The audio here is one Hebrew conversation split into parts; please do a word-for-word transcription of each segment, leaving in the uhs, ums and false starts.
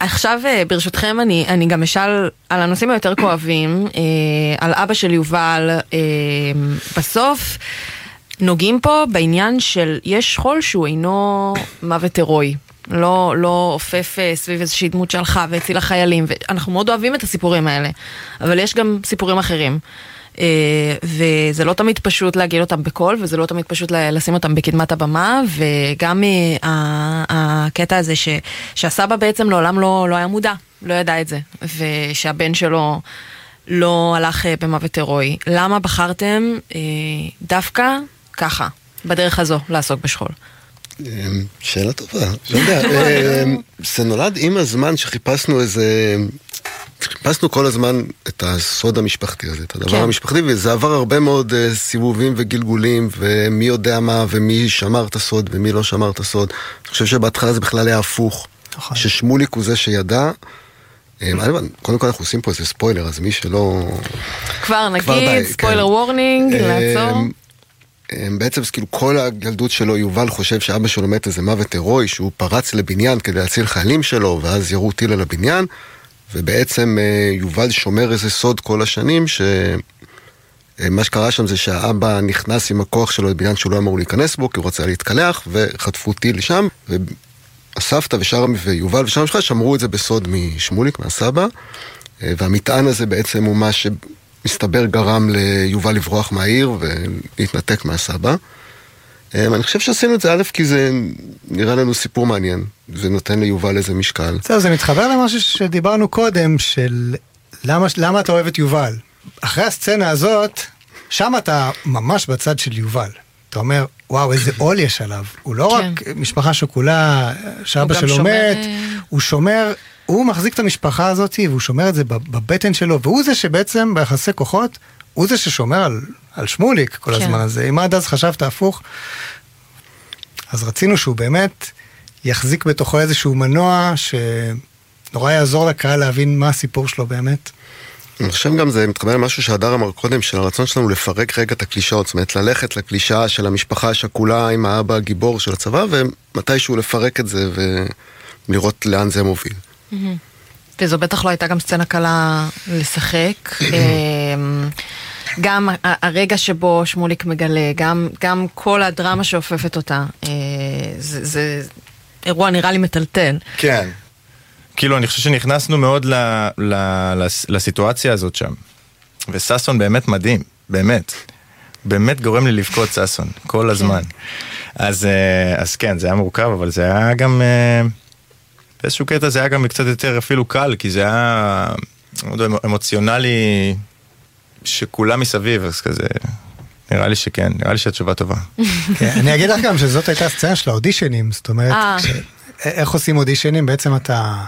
עכשיו, ברשותכם, אני, אני גם אשאל על הנושאים היותר כואבים, אה, על אבא של יובל, אה, בסוף נוגעים פה בעניין של יש שכול שהוא אינו מוות הירואי. לא, לא עופף סביב איזושהי דמות שהלכה והצילה חיילים, ואנחנו מאוד אוהבים את הסיפורים האלה, אבל יש גם סיפורים אחרים. וזה לא תמיד פשוט להגיד אותם בקול, וזה לא תמיד פשוט לשים אותם בקדמת הבמה, וגם הקטע הזה ש, שהסבא בעצם לעולם לא, לא היה מודע, לא ידע את זה, ושהבן שלו לא הלך במוות הירואי. למה בחרתם דווקא ככה, בדרך הזו, לעסוק בשכול? שאלה טובה, לא יודע, זה נולד עם הזמן שחיפשנו איזה... חיפשנו כל הזמן את הסוד המשפחתי הזה, את הדבר המשפחתי, וזה עבר הרבה מאוד סיבובים וגלגולים, ומי יודע מה, ומי שמר את הסוד, ומי לא שמר את הסוד. אני חושב שבהתחלה זה בכלל היה הפוך, ששמוליק הוא זה שידע. קודם כל אנחנו עושים פה איזה ספוילר, אז מי שלא... כבר נגיד, ספוילר וורנינג, לעצור. בעצם כאילו כל הילדות שלו, יובל חושב שאבא שלו מת איזה מוות הירואי, שהוא פרץ לבניין כדי להציל חיילים שלו, ואז ירו טיל על הבניין, ובעצם יובל שומר איזה סוד כל השנים, שמה שקרה שם זה שהאבא נכנס עם הכוח שלו לבניין שהוא לא אמור להיכנס בו, כי הוא רצה להתקלח, וחטפו טיל לשם, והסבתא ושאר ויובל ושאר משפחה שמרו את זה בסוד משמוליק, מהסבא, והמטען הזה בעצם הוא מה שמסתבר גרם ליובל לברוח מהעיר ולהתנתק מהסבא. אני חושב שעשינו את זה א' כי זה נראה לנו סיפור מעניין, זה נותן ליובל איזה משקל. זהו, זה מתחבר למשהו שדיברנו קודם, של למה, למה אתה אוהב את יובל? אחרי הסצנה הזאת, שם אתה ממש בצד של יובל. אתה אומר, וואו, איזה עול יש עליו. הוא לא כן. רק משפחה שכולה, שאבא שלו שומר... מת, הוא שומר, הוא מחזיק את המשפחה הזאת, והוא שומר את זה בבטן שלו, והוא זה שבעצם ביחסי כוחות, הוא זה ששומר על, על שמוליק כל כן. הזמן הזה. אם עד אז חשבת הפוך, אז רצינו שהוא באמת יחזיק בתוכו איזשהו מנוע שנורא יעזור לקהל להבין מה הסיפור שלו באמת. אני חושב גם זה מתחבר למשהו שהדר אמר קודם, של הרצון שלנו לפרק רגע את הקלישאות, זאת אומרת ללכת לקלישה של המשפחה השכולה עם האבא הגיבור של הצבא, ומתישהו לפרק את זה ולראות לאן זה מוביל. וזו בטח לא הייתה גם סצנה קלה לשחק. גם הרגע שבו שמוליק מגלה, גם, גם כל הדרמה שאופפת אותה, זה, זה אירוע נראה לי מטלטל. כן. כאילו, אני חושב שנכנסנו מאוד ל, ל, לסיטואציה הזאת שם. וססון באמת מדהים, באמת. באמת גורם לי לבכות ססון, כל הזמן. כן. אז, אז כן, זה היה מורכב, אבל זה היה גם, באיזשהו קטע זה היה גם קצת יותר אפילו קל, כי זה היה אמוציונלי, שכולם מסביב, אז כזה, נראה לי שכן, נראה לי שהתשובה טובה. אני אגיד לך גם שזאת הייתה הסצנה של האודישנים, זאת אומרת, איך עושים אודישנים? בעצם אתה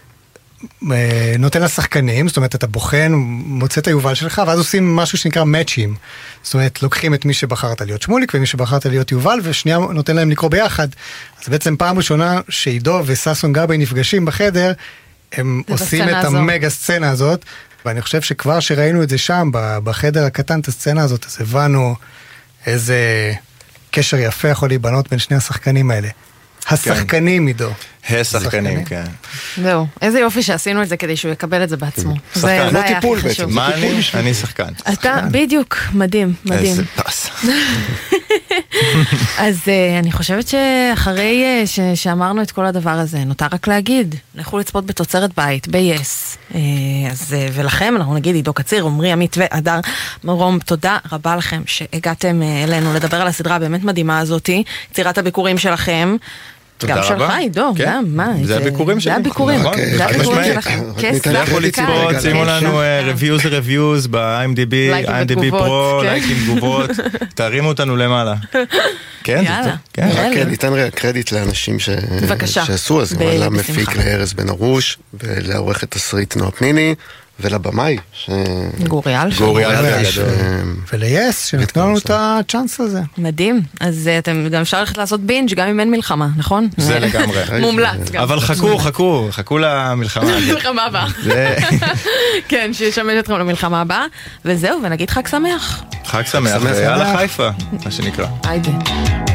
נותן לשחקנים, זאת אומרת, אתה בוחן, מוצא את היובל שלך, ואז עושים משהו שנקרא מאצ'ים, זאת אומרת, לוקחים את מי שבחרת להיות שמוליק, ומי שבחרת להיות יובל, ושנייה נותן להם לקרוא ביחד. אז בעצם פעם ראשונה שעידו וססון גרבי נפגשים בחדר, הם עושים את המגה סצנה הזאת, ואני חושב שכבר שראינו את זה שם, בחדר הקטן, את הסצנה הזאת, אז הבנו איזה קשר יפה יכול להיבנות בין שני השחקנים האלה. השחקנים, עידו. השחקנים, כן. זהו, איזה יופי שעשינו את זה כדי שהוא יקבל את זה בעצמו. שחקן, לא טיפול בעצם. מה אני? אני שחקן. אתה, בדיוק, מדהים, מדהים. איזה פס. אז אני חושבת שאחרי שאמרנו את כל הדבר הזה, נותר רק להגיד, לכו לצפות בתוצרת בית, ב-יס. אז ולכם, אנחנו נגיד עידו קציר, עמרי עמית והדר מרום, תודה רבה לכם שהגעתם אלינו לדבר על הסדרה באמת מדהימה הזאת, יצירת הביקורים שלכם. גם שלך, עידו, גם, מה? זה הביקורים שלנו. זה הביקורים, זה הביקורים שלכם. לכו לצפות, שימו לנו reviews reviews ב-איי אם די בי, איי אם די בי פרו, לייקים תגובות, תרימו אותנו למעלה. כן, זה טוב. רק ניתן קרדיט לאנשים שעשו, אז למפיק לארז בן ארוש, ולעורכת תסריט נועה פניני, ולבמאי גורי אלפי גורי אלפי וליס שנתנו לנו את הצ'אנס הזה. מדהים. אז אתם גם אפשר ללכת לעשות בינג' גם אם אין מלחמה, נכון? זה לגמרי מומלץ. אבל חכו חכו חכו למלחמה למלחמה הבאה. כן, שישמש אתכם למלחמה הבאה. וזהו, ונגיד חג שמח. חג שמח. יאללה חיפה, מה שנקרא. היידה.